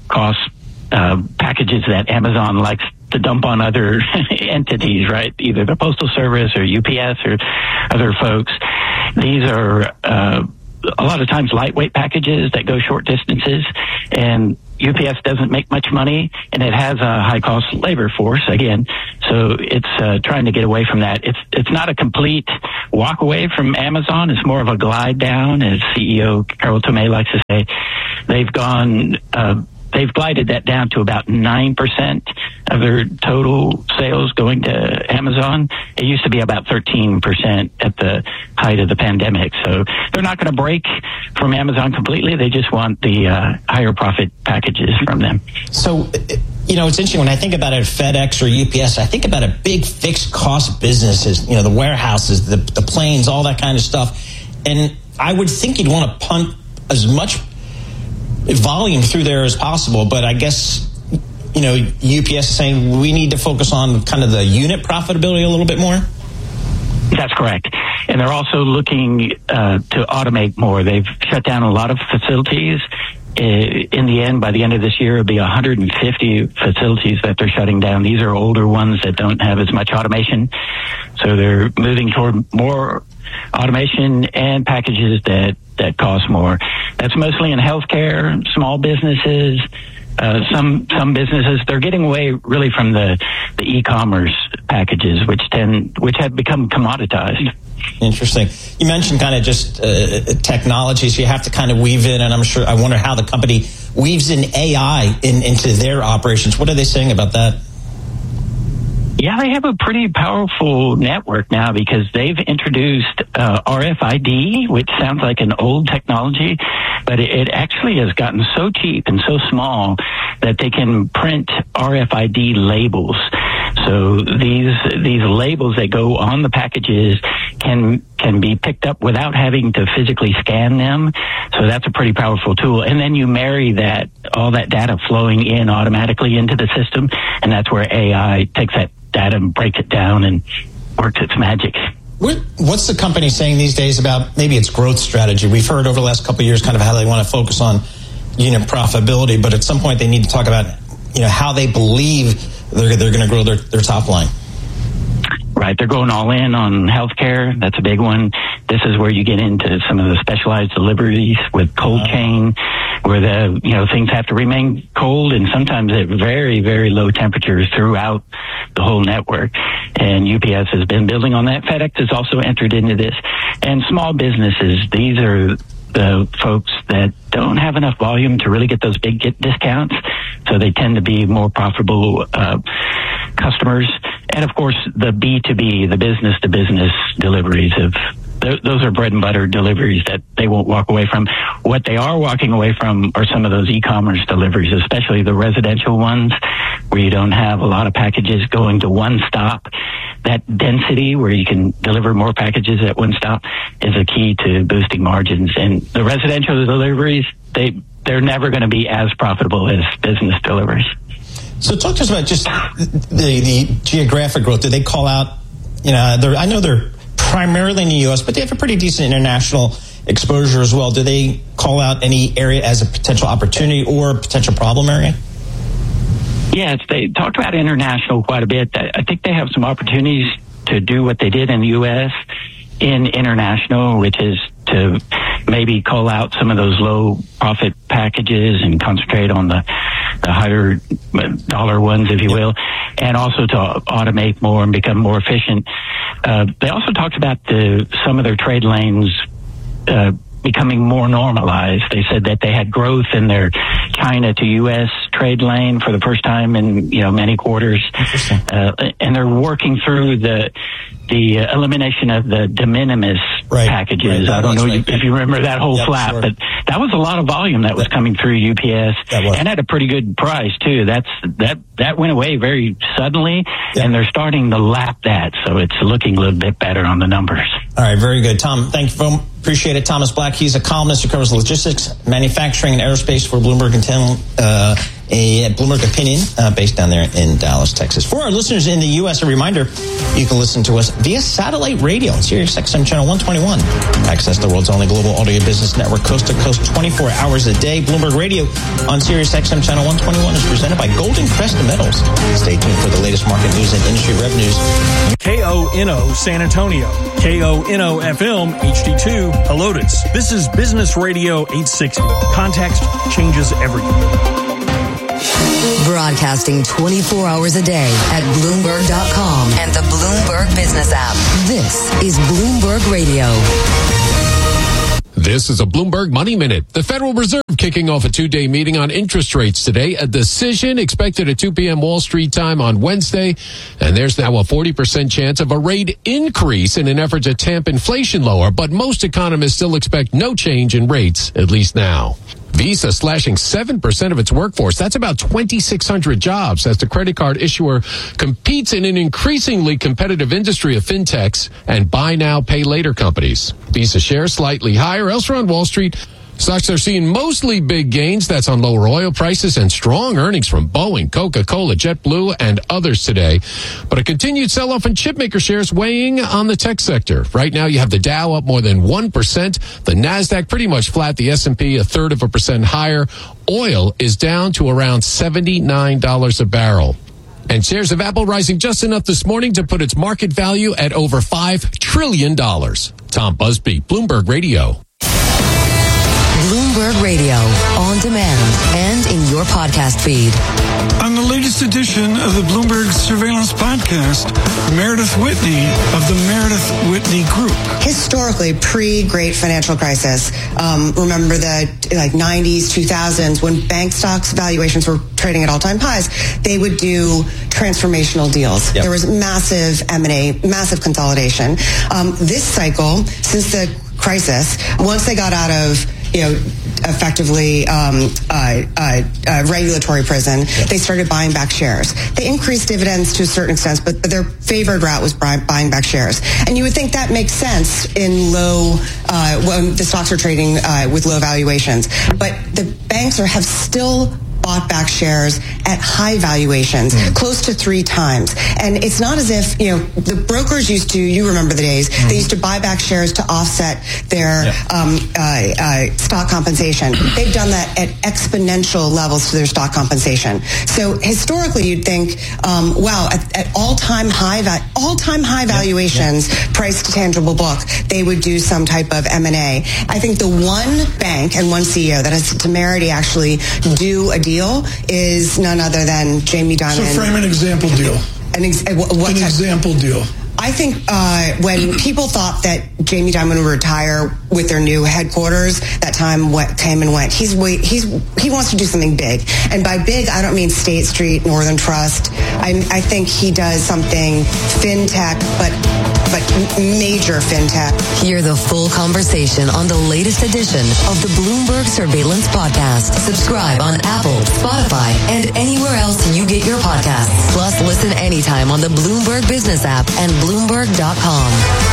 cost uh, packages that Amazon likes to dump on other entities, right? Either the Postal Service or U P S or other folks. These are uh, a lot of times lightweight packages that go short distances, and U P S doesn't make much money, and it has a high-cost labor force, again, so it's uh, trying to get away from that. It's it's not a complete walk away from Amazon. It's more of a glide down, as C E O Carol Tomé likes to say. They've gone... Uh, They've glided that down to about nine percent of their total sales going to Amazon. It used to be about thirteen percent at the height of the pandemic. So they're not going to break from Amazon completely. They just want the uh, higher profit packages from them. So, you know, it's interesting when I think about it, FedEx or U P S, I think about a big fixed cost businesses, you know, the warehouses, the, the planes, all that kind of stuff. And I would think you'd want to punt as much volume through there as possible, but I guess, you know, U P S is saying we need to focus on kind of the unit profitability a little bit more? That's correct. And they're also looking uh, to automate more. They've shut down a lot of facilities. In the end, by the end of this year, it'll be one hundred fifty facilities that they're shutting down. These are older ones that don't have as much automation. So they're moving toward more automation and packages that, that cost more. That's mostly in healthcare, small businesses, uh, some some businesses. They're getting away really from the, the e-commerce packages, which tend which have become commoditized. Interesting. You mentioned kind of just uh, technology, so you have to kind of weave in, and I'm sure, I wonder how the company weaves in A I in, into their operations. What are they saying about that? Yeah, they have a pretty powerful network now because they've introduced uh, R F I D, which sounds like an old technology, but it, it actually has gotten so cheap and so small that they can print R F I D labels. So these these labels that go on the packages can can be picked up without having to physically scan them. So that's a pretty powerful tool. And then you marry that, all that data flowing in automatically into the system, and that's where A I takes that data and breaks it down and works its magic. What's the company saying these days about maybe its growth strategy? We've heard over the last couple of years kind of how they want to focus on unit profitability, but at some point they need to talk about, you know, how they believe they're, they're going to grow their, their top line. Right. They're going all in on healthcare. That's a big one. This is where you get into some of the specialized deliveries with cold uh, chain, where the, you know, things have to remain cold and sometimes at very, very low temperatures throughout the whole network. And U P S has been building on that. FedEx has also entered into this. And small businesses, these are the folks that don't have enough volume to really get those big get discounts. So they tend to be more profitable uh, customers. And of course, the B two B, the business to business deliveries of th- those are bread and butter deliveries that they won't walk away from. What they are walking away from are some of those e-commerce deliveries, especially the residential ones where you don't have a lot of packages going to one stop. That density where you can deliver more packages at one stop is a key to boosting margins. And the residential deliveries, they, they're never going to be as profitable as business deliveries. So talk to us about just the, the geographic growth. Do they call out, you know, they're, I know they're primarily in the U S, but they have a pretty decent international exposure as well. Do they call out any area as a potential opportunity or potential problem area? Yes, they talked about international quite a bit. I think they have some opportunities to do what they did in the U S in international, which is to maybe call out some of those low profit packages and concentrate on the, the higher dollar ones, if you will, and also to automate more and become more efficient. Uh, they also talked about the, some of their trade lanes uh, becoming more normalized. They said that they had growth in their China to U S trade lane for the first time in, you know, many quarters. Uh, and they're working through the the uh, elimination of the de minimis right, packages. Right, I don't know right. if you remember that whole yep, flap, sure. but that was a lot of volume that was coming through U P S and at a pretty good price too. That's that that went away very suddenly, yep. and they're starting to lap that, so it's looking a little bit better on the numbers. All right, very good, Tom. Thank you. Appreciate it, Thomas Black. He's a columnist who covers logistics, manufacturing, and aerospace for Bloomberg and uh, a Bloomberg Opinion uh, based down there in Dallas, Texas. For our listeners in the U S, a reminder, you can listen to us via satellite radio on Sirius X M Channel one twenty-one. Access the world's only global audio business network coast to coast twenty-four hours a day. Bloomberg Radio on Sirius X M Channel one twenty-one is presented by Golden Crest Metals. Stay tuned for the latest market news and industry revenues. K O N O San Antonio. K O N O F M H D two Helotes. This is Business Radio eight sixty. Context changes everything. Broadcasting twenty-four hours a day at Bloomberg dot com and the Bloomberg Business app. This is Bloomberg Radio. This is a Bloomberg Money Minute. The Federal Reserve kicking off a two-day meeting on interest rates today. A decision expected at two p.m. Wall Street time on Wednesday. And there's now a forty percent chance of a rate increase in an effort to tamp inflation lower. But most economists still expect no change in rates, at least now. Visa slashing seven percent of its workforce. That's about twenty-six hundred jobs as the credit card issuer competes in an increasingly competitive industry of fintechs and buy now, pay later companies. Visa shares slightly higher. Elsewhere on Wall Street, stocks are seeing mostly big gains. That's on lower oil prices and strong earnings from Boeing, Coca-Cola, JetBlue, and others today. But a continued sell-off in chipmaker shares weighing on the tech sector. Right now, you have the Dow up more than one percent. The NASDAQ pretty much flat. The S and P a third of a percent higher. Oil is down to around seventy-nine dollars a barrel. And shares of Apple rising just enough this morning to put its market value at over five trillion dollars. Tom Busby, Bloomberg Radio. Bloomberg Radio, on demand and in your podcast feed. On the latest edition of the Bloomberg Surveillance Podcast, Meredith Whitney of the Meredith Whitney Group. Historically, pre-Great Financial Crisis, um, remember the like nineties, two thousands, when bank stocks valuations were trading at all-time highs, they would do transformational deals. Yep. There was massive M and A, massive consolidation. Um, this cycle, since the crisis, once they got out of you know, effectively um, uh, uh, uh, regulatory prison, yep. they started buying back shares. They increased dividends to a certain extent, but their favored route was buy, buying back shares. And you would think that makes sense in low, uh, when the stocks are trading uh, with low valuations. But the banks are have still bought back shares at high valuations, mm. close to three times. And it's not as if, you know, the brokers used to, you remember the days, mm. they used to buy back shares to offset their yep. um, uh, uh, stock compensation. They've done that at exponential levels to their stock compensation. So historically, you'd think, um, wow, at, at all-time high, va- all-time high valuations, yep. Yep. price to tangible book, they would do some type of M and A. I think the one bank and one C E O that has the temerity actually do a deal is none other than Jamie Dimon. So frame an example deal. An, ex- what an type? example deal. I think uh, when people thought that Jamie Dimon would retire with their new headquarters, that time went, came and went. He's wait, he's he wants to do something big, and by big, I don't mean State Street, Northern Trust. I, I think he does something fintech, but but major fintech. Hear the full conversation on the latest edition of the Bloomberg Surveillance Podcast. Subscribe on Apple, Spotify, and anywhere else you get your podcasts. Plus, listen anytime on the Bloomberg Business app and Bloomberg dot com.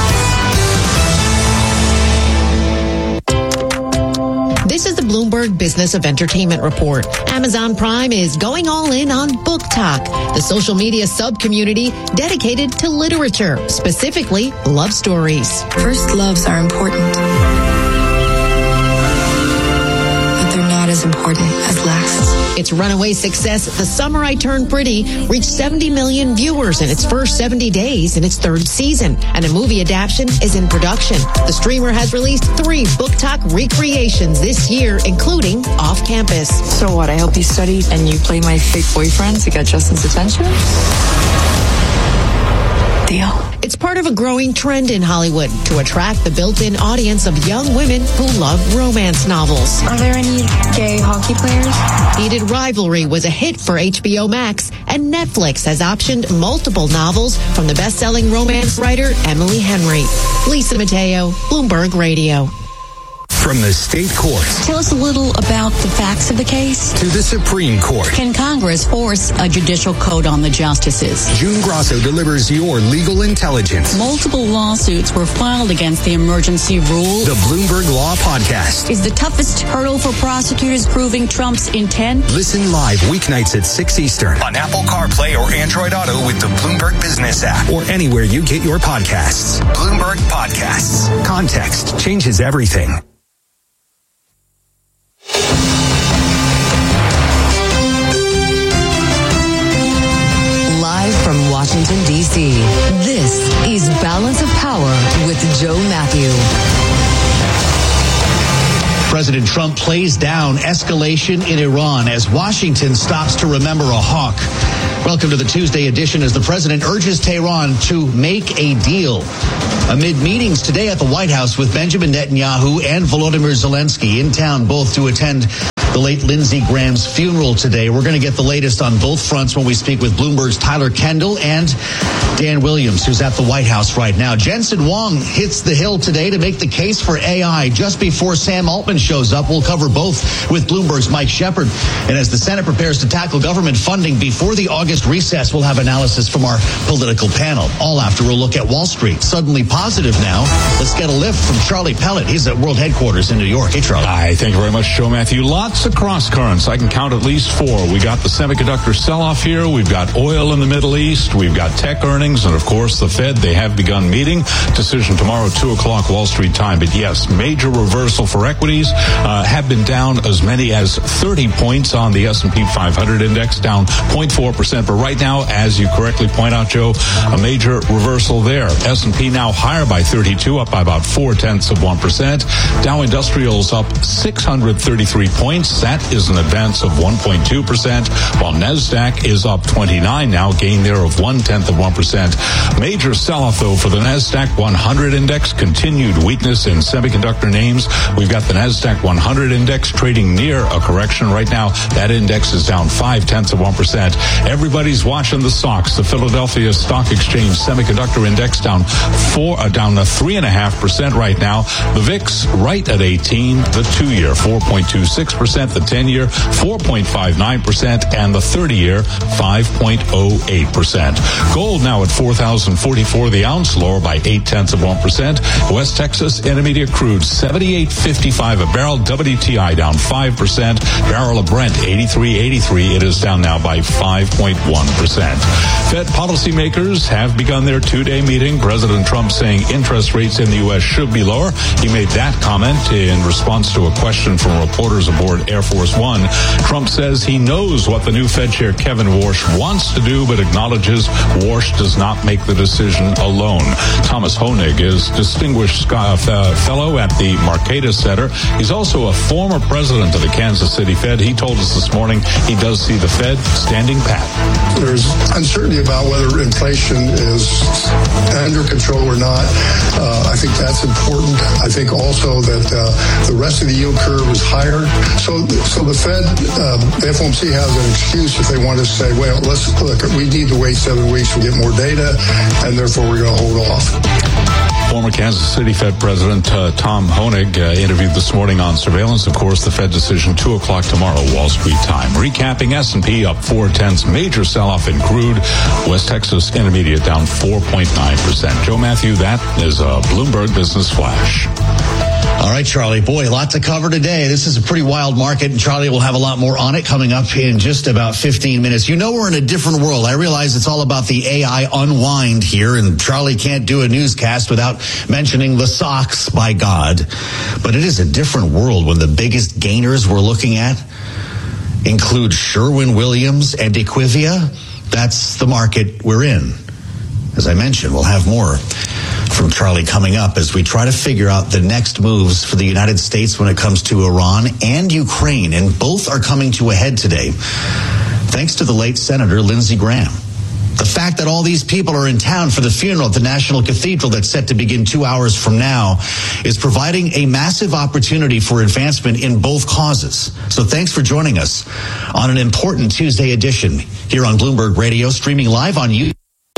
This is the Bloomberg Business of Entertainment Report. Amazon Prime is going all in on Book Talk, the social media sub-community dedicated to literature, specifically love stories. First loves are important, but they're not as important as last. Its runaway success, The Summer I Turned Pretty, reached seventy million viewers in its first seventy days in its third season, and a movie adaptation is in production. The streamer has released three Book Talk recreations this year, including Off Campus. So what, I help you study and you play my fake boyfriend to get Justin's attention? Deal. It's part of a growing trend in Hollywood to attract the built-in audience of young women who love romance novels. Are there any gay hockey players? Heated Rivalry was a hit for H B O Max, and Netflix has optioned multiple novels from the best-selling romance writer Emily Henry. Lisa Mateo, Bloomberg Radio. From the state courts Tell us a little about the facts of the case. to the Supreme Court, Can Congress force a judicial code on the justices? June Grasso delivers your legal intelligence. Multiple lawsuits were filed against the emergency rule. The Bloomberg Law Podcast. Is the toughest hurdle for prosecutors proving Trump's intent? Listen live weeknights at six Eastern on Apple CarPlay or Android Auto with the Bloomberg Business app or anywhere you get your podcasts. Bloomberg Podcasts. Context changes everything. Live from Washington, D C, this is Balance of Power with Joe Matthew. President Trump plays down escalation in Iran as Washington stops to remember a hawk. Welcome to the Tuesday edition as the president urges Tehran to make a deal. Amid meetings today at the White House with Benjamin Netanyahu and Volodymyr Zelensky in town, both to attend the late Lindsey Graham's funeral today. We're going to get the latest on both fronts when we speak with Bloomberg's Tyler Kendall and Dan Williams, who's at the White House right now. Jensen Huang hits the Hill today to make the case for A I just before Sam Altman shows up. We'll cover both with Bloomberg's Mike Shepard. And as the Senate prepares to tackle government funding before the August recess, we'll have analysis from our political panel. All after we'll look at Wall Street. Suddenly positive now. Let's get a lift from Charlie Pellet. He's at World Headquarters in New York. Hey, Charlie. Hi, thank you very much, Joe Matthew. Lots of cross currents. I can count at least four. We got the semiconductor sell-off here. We've got oil in the Middle East. We've got tech earnings. And, of course, the Fed. They have begun meeting. Decision tomorrow, two o'clock Wall Street time. But, yes, major reversal for equities. Uh, have been down as many as thirty points on the S and P five hundred index, down zero point four percent. But right now, as you correctly point out, Joe, a major reversal there. S and P now higher by thirty-two, up by about four-tenths of one percent. Dow Industrials up six hundred thirty-three points. That is an advance of one point two percent, while NASDAQ is up twenty-nine now, gain there of one-tenth of one percent. Major sell-off, though, for the NASDAQ one hundred index. Continued weakness in semiconductor names. We've got the NASDAQ one hundred index trading near a correction right now. That index is down five-tenths of one percent. Everybody's watching the stocks. The Philadelphia Stock Exchange Semiconductor Index down four, uh, down a three and a half percent right now. The V I X right at eighteen. The two-year four point two six percent. The ten-year four point five nine percent, and the thirty-year five point oh eight percent. Gold now at four thousand forty-four the ounce, lower by eight-tenths of one percent. West Texas Intermediate crude seventy-eight fifty-five a barrel. W T I down five percent. Barrel of Brent eighty-three eighty-three. It is down now by five point one percent. Fed policymakers have begun their two-day meeting. President Trump saying interest rates in the U S should be lower. He made that comment in response to a question from reporters aboard Air Force One. Trump says he knows what the new Fed Chair Kevin Warsh wants to do, but acknowledges Warsh does not make the decision alone. Thomas Honig is distinguished fellow at the Marcatus Center. He's also a former president of the Kansas City Fed. He told us this morning he does see the Fed standing pat. There's uncertainty about whether inflation is under control or not. Uh, I think that's important. I think also that uh, the rest of the yield curve is higher. So, so the Fed, um, the F O M C has an excuse if they want to say, well, let's look, we need to wait seven weeks to get more data, and therefore we're going to hold off. Former Kansas City Fed President uh, Tom Honig uh, interviewed this morning on surveillance. Of course, the Fed decision two o'clock tomorrow, Wall Street time. Recapping, S and P up four-tenths. Major sell-off in crude. West Texas Intermediate down four point nine percent. Joe Matthew, that is a Bloomberg Business Flash. All right, Charlie. Boy, a lot to cover today. This is a pretty wild market, and Charlie will have a lot more on it coming up in just about fifteen minutes. You know we're in a different world. I realize it's all about the A I unwind here, and Charlie can't do a newscast without mentioning the socks, by God. But it is a different world when the biggest gainers we're looking at include Sherwin-Williams and Equivia. That's the market we're in. As I mentioned, we'll have more from Charlie coming up as we try to figure out the next moves for the United States when it comes to Iran and Ukraine. And both are coming to a head today, thanks to the late Senator Lindsey Graham. The fact that all these people are in town for the funeral at the National Cathedral that's set to begin two hours from now is providing a massive opportunity for advancement in both causes. So thanks for joining us on an important Tuesday edition here on Bloomberg Radio, streaming live on YouTube.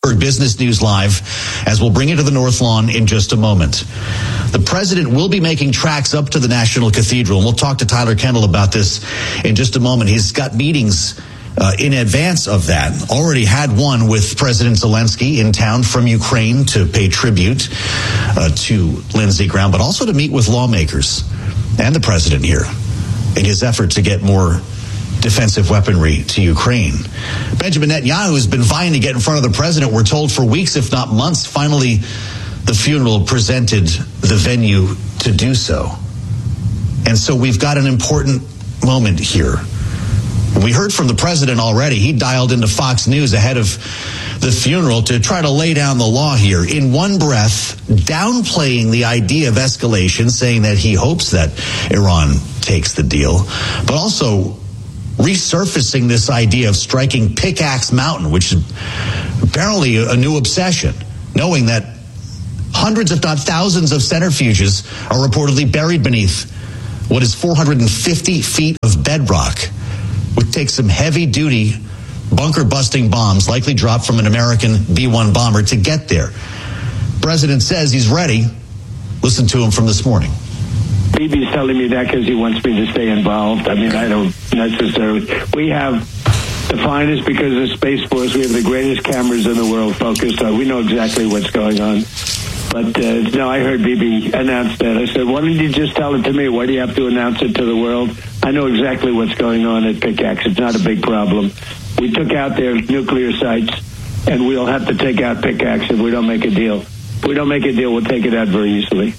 Business News Live, as we'll bring you to the North Lawn in just a moment. The president will be making tracks up to the National Cathedral, and we'll talk to Tyler Kendall about this in just a moment. He's got meetings uh, in advance of that. Already had one with President Zelensky in town from Ukraine to pay tribute uh, to Lindsey Graham, but also to meet with lawmakers and the president here in his effort to get more defensive weaponry to Ukraine. Benjamin Netanyahu has been vying to get in front of the president, we're told, for weeks, if not months. Finally, the funeral presented the venue to do so. And so we've got an important moment here. We heard from the president already. He dialed into Fox News ahead of the funeral to try to lay down the law here. In one breath, downplaying the idea of escalation, saying that he hopes that Iran takes the deal, but also resurfacing this idea of striking Pickaxe Mountain, which is apparently a new obsession, knowing that hundreds, if not thousands, of centrifuges are reportedly buried beneath what is four hundred fifty feet of bedrock, which takes some heavy-duty bunker-busting bombs, likely dropped from an American B one bomber, to get there. President says he's ready. Listen to him from this morning. Bibi's telling me that because he wants me to stay involved. I mean, I don't necessarily. We have the finest, because of Space Force, we have the greatest cameras in the world focused on. We know exactly what's going on. But, uh, no, I heard Bibi announce that. I said, why don't you just tell it to me? Why do you have to announce it to the world? I know exactly what's going on at Pickaxe. It's not a big problem. We took out their nuclear sites, and we'll have to take out Pickaxe if we don't make a deal. If we don't make a deal, we'll take it out very easily.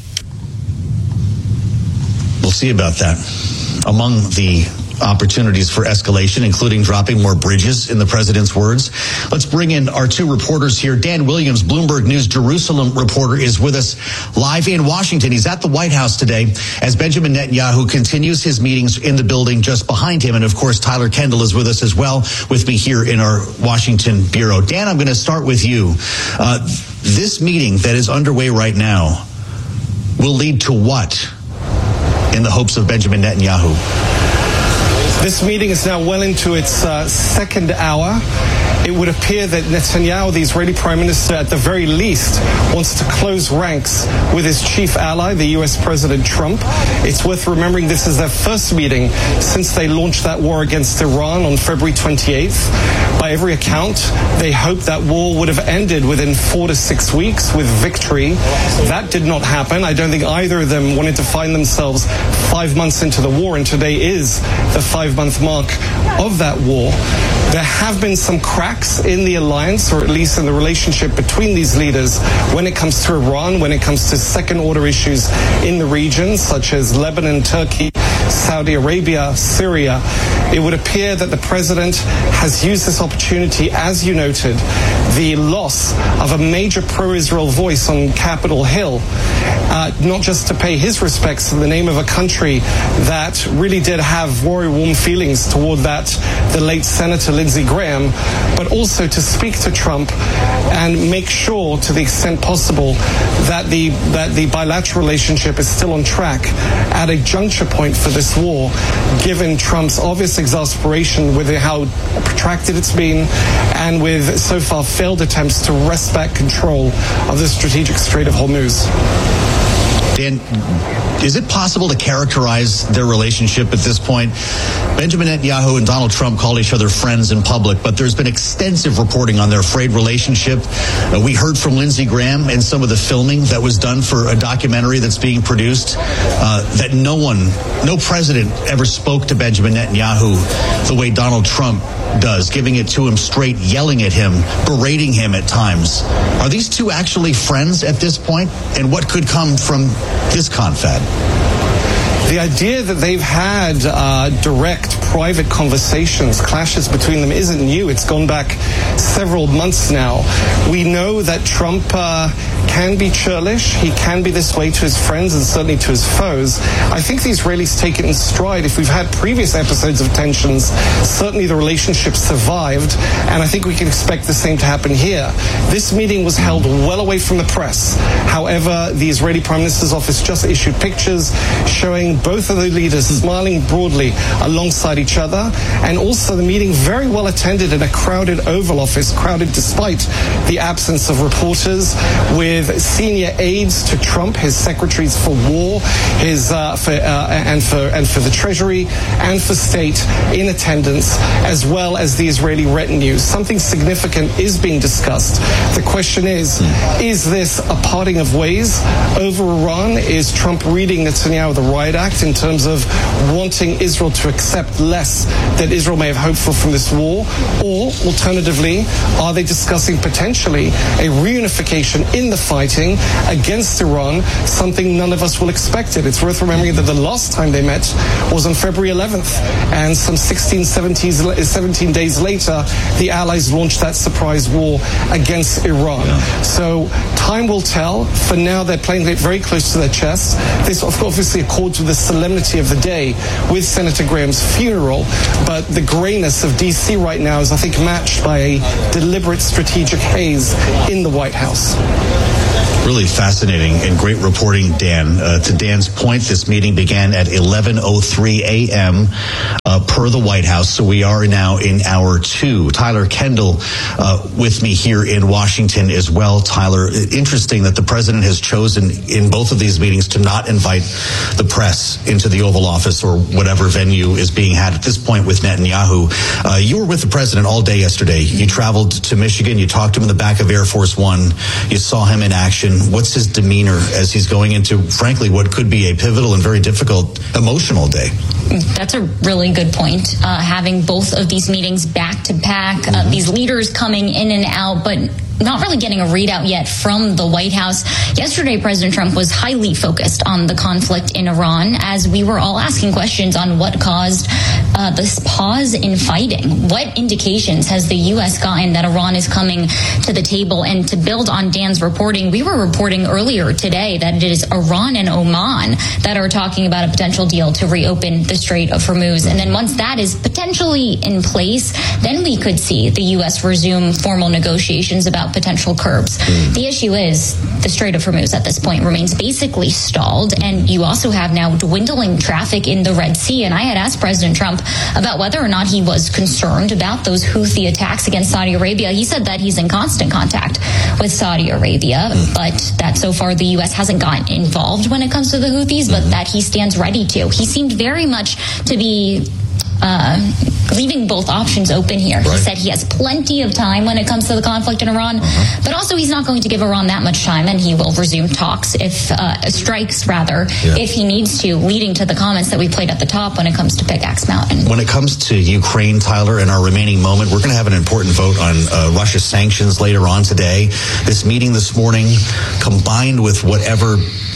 We'll see about that. Among the opportunities for escalation, including dropping more bridges, in the president's words. Let's bring in our two reporters here. Dan Williams, Bloomberg News Jerusalem reporter, is with us live in Washington. He's at the White House today as Benjamin Netanyahu continues his meetings in the building just behind him. And of course, Tyler Kendall is with us as well, with me here in our Washington bureau. Dan, I'm going to start with you. Uh, this meeting that is underway right now will lead to what in the hopes of Benjamin Netanyahu? This meeting is now well into its uh, second hour. It would appear that Netanyahu, the Israeli prime minister, at the very least, wants to close ranks with his chief ally, the U S President Trump. It's worth remembering this is their first meeting since they launched that war against Iran on February twenty-eighth. By every account, they hoped that war would have ended within four to six weeks with victory. That did not happen. I don't think either of them wanted to find themselves five months into the war, and today is the five-month mark of that war. There have been some cracks in the alliance, or at least in the relationship between these leaders, when it comes to Iran, when it comes to second-order issues in the region, such as Lebanon, Turkey, Saudi Arabia, Syria. It would appear that the president has used this opportunity, as you noted, the loss of a major pro-Israel voice on Capitol Hill, uh, not just to pay his respects in the name of a country that really did have very warm feelings toward that, the late Senator Lindsey Graham, but also to speak to Trump and make sure, to the extent possible, that the that the bilateral relationship is still on track at a juncture point for this war, given Trump's obvious exasperation with how protracted it's been and with so far failed attempts to wrest back control of the strategic Strait of Hormuz. Dan, is it possible to characterize their relationship at this point? Benjamin Netanyahu and Donald Trump call each other friends in public, but there's been extensive reporting on their frayed relationship. Uh, we heard from Lindsey Graham in some of the filming that was done for a documentary that's being produced, uh, that no one, no president ever spoke to Benjamin Netanyahu the way Donald Trump does, giving it to him straight, yelling at him, berating him at times. Are these two actually friends at this point? And what could come from this confab? The idea that they've had uh, direct private conversations, clashes between them, isn't new. It's gone back several months now. We know that Trump uh, can be churlish. He can be this way to his friends and certainly to his foes. I think the Israelis take it in stride. If we've had previous episodes of tensions, certainly the relationship survived, and I think we can expect the same to happen here. This meeting was held well away from the press. However, the Israeli Prime Minister's office just issued pictures showing both of the leaders smiling broadly alongside each other, and also the meeting very well attended in a crowded Oval Office, crowded despite the absence of reporters, with senior aides to Trump, his secretaries for war, his uh, for, uh, and for and for the Treasury and for State in attendance, as well as the Israeli retinue. Something significant is being discussed. The question is, is this a parting of ways over Iran? Is Trump reading Netanyahu the riot act in terms of wanting Israel to accept less that Israel may have hoped for from this war? Or, alternatively, are they discussing potentially a reunification in the fighting against Iran, something none of us will expect it? It's worth remembering that the last time they met was on February eleventh, and some sixteen, seventeen days later, the Allies launched that surprise war against Iran. Yeah. So time will tell. For now, they're playing it very close to their chest. This obviously accords with the solemnity of the day with Senator Graham's funeral, but the grayness of D C right now is, I think, matched by a deliberate strategic haze in the White House. Really fascinating and great reporting, Dan. Uh, to Dan's point, this meeting began at eleven oh three a.m. Uh, per the White House, so we are now in hour two. Tyler Kendall uh, with me here in Washington as well. Tyler, interesting that the president has chosen in both of these meetings to not invite the press into the Oval Office or whatever venue is being had at this point with Netanyahu. Uh, you were with the president all day yesterday. You traveled to Michigan. You talked to him in the back of Air Force One. You saw him in action. What's his demeanor as he's going into, frankly, what could be a pivotal and very difficult emotional day? That's a really good point. Uh, having both of these meetings back to back, mm-hmm. uh, these leaders coming in and out, but not really getting a readout yet from the White House. Yesterday, President Trump was highly focused on the conflict in Iran, as we were all asking questions on what caused uh, this pause in fighting. What indications has the U S gotten that Iran is coming to the table? And to build on Dan's reporting, we were reporting earlier today that it is Iran and Oman that are talking about a potential deal to reopen the Strait of Hormuz. And then once that is potentially in place, then we could see the U S resume formal negotiations about potential curbs. Mm. The issue is the Strait of Hormuz at this point remains basically stalled, and you also have now dwindling traffic in the Red Sea. And I had asked President Trump about whether or not he was concerned about those Houthi attacks against Saudi Arabia. He said that he's in constant contact with Saudi Arabia, mm. but that so far the U S hasn't gotten involved when it comes to the Houthis, mm. but that he stands ready to. He seemed very much to be Uh, leaving both options open here. Right. He said he has plenty of time when it comes to the conflict in Iran, uh-huh. but also he's not going to give Iran that much time, and he will resume talks if uh, strikes rather yeah. if he needs to, leading to the comments that we played at the top when it comes to Pickaxe Mountain. When it comes to Ukraine, Tyler, in our remaining moment, we're going to have an important vote on uh, Russia's sanctions later on today. This meeting this morning, combined with whatever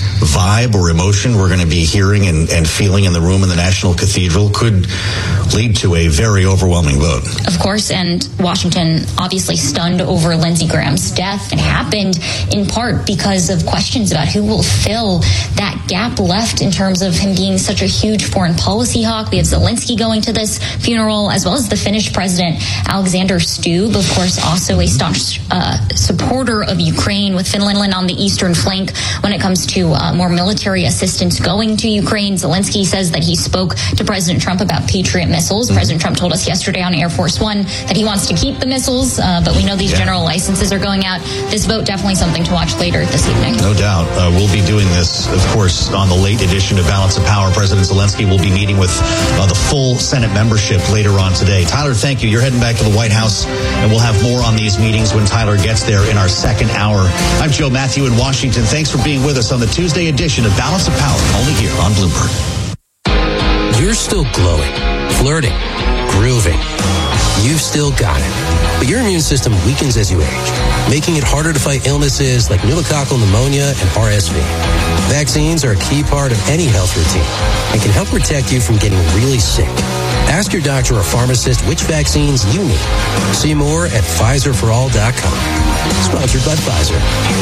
vibe or emotion we're going to be hearing and, and feeling in the room in the National Cathedral, could lead to a very overwhelming vote. Of course, and Washington obviously stunned over Lindsey Graham's death. It happened in part because of questions about who will fill that gap left in terms of him being such a huge foreign policy hawk. We have Zelensky going to this funeral, as well as the Finnish president, Alexander Stubb, of course, also a staunch uh, supporter of Ukraine, with Finland on the eastern flank when it comes to uh, more military assistance going to Ukraine. Zelensky says that he spoke to President Trump about Patriot missiles. Mm-hmm. President Trump told us yesterday on Air Force One that he wants to keep the missiles, uh, but we know these yeah. general licenses are going out. This vote, definitely something to watch later this evening. No doubt. Uh, we'll be doing this, of course, on the late edition of Balance of Power. President Zelensky will be meeting with uh, the full Senate membership later on today. Tyler, thank you. You're heading back to the White House, and we'll have more on these meetings when Tyler gets there in our second hour. I'm Joe Matthew in Washington. Thanks for being with us on the Tuesday edition of Balance of Power, only here on Bloomberg. You're still glowing, flirting, grooving. You've still got it. But your immune system weakens as you age, making it harder to fight illnesses like pneumococcal pneumonia and R S V. Vaccines are a key part of any health routine and can help protect you from getting really sick. Ask your doctor or pharmacist which vaccines you need. See more at Pfizer for all dot com. Sponsored by Pfizer.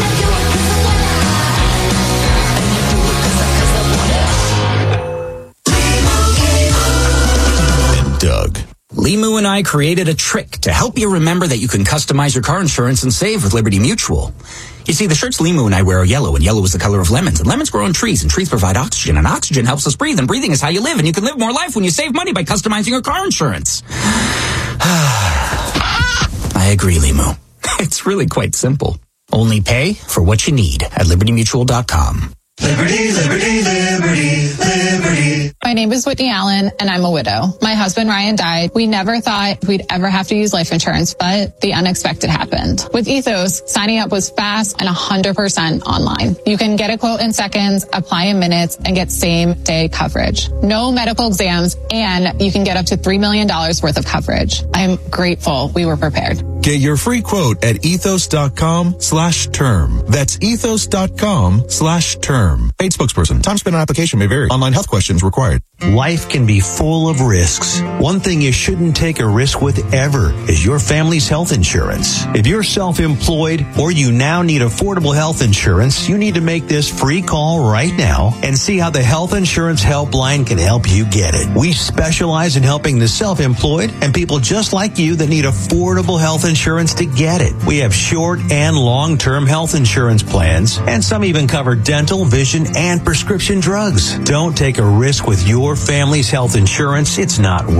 Doug. Limu and I created a trick to help you remember that you can customize your car insurance and save with Liberty Mutual. You see, the shirts Limu and I wear are yellow, and yellow is the color of lemons, and lemons grow on trees, and trees provide oxygen, and oxygen helps us breathe, and breathing is how you live, and you can live more life when you save money by customizing your car insurance. I agree, Limu. It's really quite simple. Only pay for what you need at liberty mutual dot com. Liberty, liberty, liberty, liberty. My name is Whitney Allen, and I'm a widow. My husband, Ryan, died. We never thought we'd ever have to use life insurance, but the unexpected happened. With Ethos, signing up was fast and one hundred percent online. You can get a quote in seconds, apply in minutes, and get same-day coverage. No medical exams, and you can get up to three million dollars worth of coverage. I'm grateful we were prepared. Get your free quote at ethos.com slash term. That's ethos.com slash term. Paid spokesperson. Time spent on application may vary. Online health questions required. Life can be full of risks. One thing you shouldn't take a risk with ever is your family's health insurance. If you're self-employed or you now need affordable health insurance, you need to make this free call right now and see how the Health Insurance Helpline can help you get it. We specialize in helping the self-employed and people just like you that need affordable health insurance to get it. We have short and long-term health insurance plans, and some even cover dental, vision, and prescription drugs. Don't take a risk with your family's health insurance. It's not worth